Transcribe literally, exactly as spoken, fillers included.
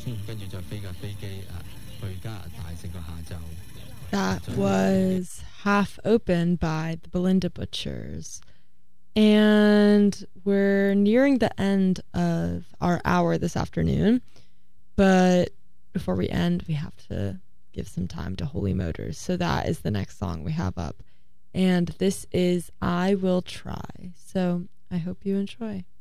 That was Half Open by the Belinda Butchers. And we're nearing the end of our hour this afternoon. But before we end, we have to give some time to Holy Motors. So that is the next song we have up. And this is I Will Try. So I hope you enjoy.